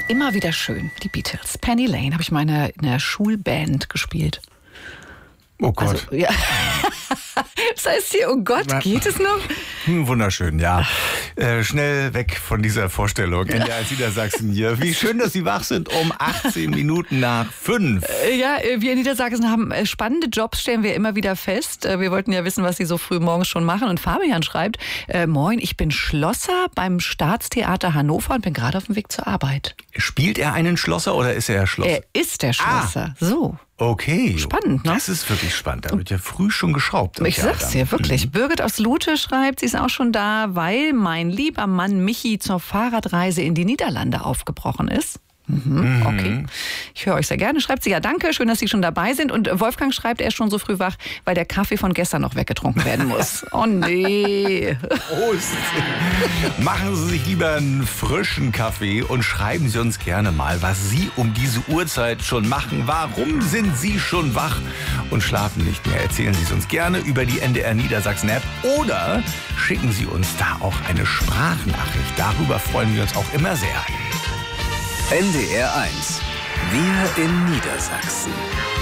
immer wieder schön, die Beatles. Penny Lane habe ich mal in der Schulband gespielt. Oh Gott. Also, ja. Das heißt hier, oh Gott, geht es noch? Wunderschön, ja. Schnell weg von dieser Vorstellung. NDR Niedersachsen hier. Wie schön, dass Sie wach sind um 18 Minuten nach 5. Ja, wir in Niedersachsen haben spannende Jobs, stellen wir immer wieder fest. Wir wollten ja wissen, was Sie so früh morgens schon machen. Und Fabian schreibt, moin, ich bin Schlosser beim Staatstheater Hannover und bin gerade auf dem Weg zur Arbeit. Spielt er einen Schlosser oder ist er Schlosser? Er ist der Schlosser, so. Okay. Spannend, ne? Das ist wirklich spannend. Da wird ja früh schon geschraubt. Ich sag's dir, wirklich. Birgit aus Lute schreibt, sie ist auch schon da, weil mein lieber Mann Michi zur Fahrradreise in die Niederlande aufgebrochen ist. Okay. Ich höre euch sehr gerne. Schreibt sie, ja danke, schön, dass Sie schon dabei sind. Und Wolfgang schreibt, er ist schon so früh wach, weil der Kaffee von gestern noch weggetrunken werden muss. Oh nee. Prost. Machen Sie sich lieber einen frischen Kaffee und schreiben Sie uns gerne mal, was Sie um diese Uhrzeit schon machen. Warum sind Sie schon wach und schlafen nicht mehr? Erzählen Sie es uns gerne über die NDR Niedersachsen App oder schicken Sie uns da auch eine Sprachnachricht. Darüber freuen wir uns auch immer sehr. NDR 1. Wir in Niedersachsen.